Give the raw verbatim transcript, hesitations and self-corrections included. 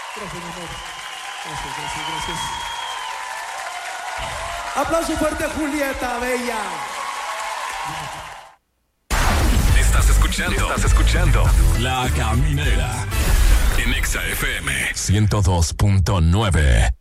Gracias, mi amor. Gracias, gracias, gracias. Aplauso fuerte a Julieta Bella. Estás escuchando, estás escuchando La Caminera en Exa F M ciento dos punto nueve.